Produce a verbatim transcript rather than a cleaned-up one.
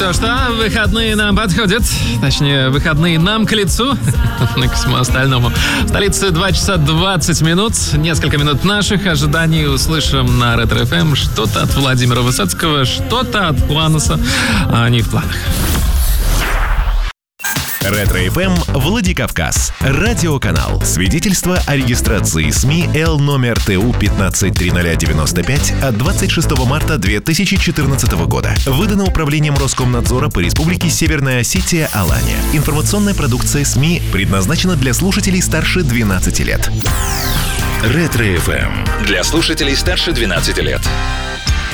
что, что, выходные нам подходят. Точнее, выходные нам к лицу. Ко всему остальному. В столице два часа двадцать минут. Несколько минут наших ожиданий. Услышим на Ретро эф эм что-то от Владимира Высоцкого, что-то от Плануса. А они в планах. Ретро эф эм Владикавказ. Радиоканал. Свидетельство о регистрации СМИ Л номер Т У пятнадцать триста девяносто пять от двадцать шестого марта две тысячи четырнадцатого года. Выдано Управлением Роскомнадзора по Республике Северная Осетия Алания. Информационная продукция СМИ предназначена для слушателей старше двенадцати лет. Ретро эф эм. Для слушателей старше двенадцати лет.